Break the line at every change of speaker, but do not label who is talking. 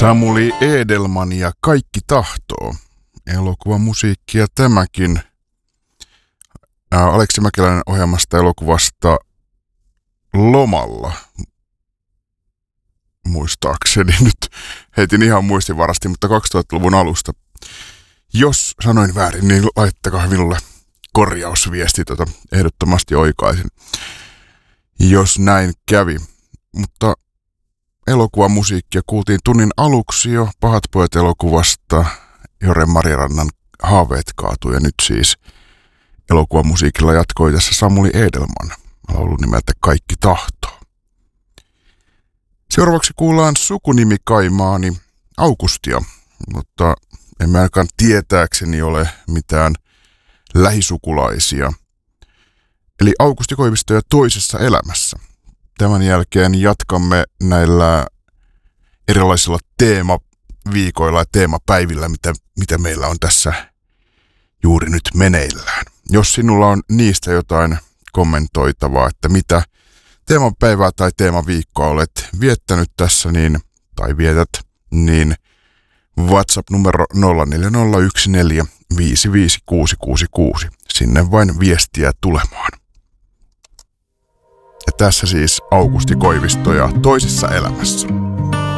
Samuli Edelman ja Kaikki tahtoo. Elokuvamusiikkia tämäkin. Aleksi Mäkeläinen ohjelmasta elokuvasta Lomalla. Muistaakseni nyt heitin ihan muistivarasti, mutta 2000-luvun alusta. Jos sanoin väärin, niin laittakaa minulle korjausviesti, ehdottomasti oikaisin, jos näin kävi. Mutta elokuvamusiikkia kuultiin tunnin aluksi jo Pahat pojat -elokuvasta. Jore Marirannan Haaveet kaatuu, ja nyt siis elokuvamusiikilla jatkoi tässä Samuli Edelman laulun nimeltä Kaikki tahtoo. Seuraavaksi kuullaan sukunimikaimaani Augustia, mutta emme ainakaan tietääkseni ole mitään lähisukulaisia. Eli Augusti Koivisto ja Toisessa elämässä. Tämän jälkeen jatkamme näillä erilaisilla teemaviikoilla ja teemapäivillä, mitä meillä on tässä juuri nyt meneillään. Jos sinulla on niistä jotain kommentoitavaa, että mitä teemapäivää tai teemaviikkoa olet viettänyt tässä tai vietät, niin WhatsApp-numero 0401455666. Sinne vain viestiä tulemaan. Ja tässä siis Augusti Koivisto ja Toisessa elämässä.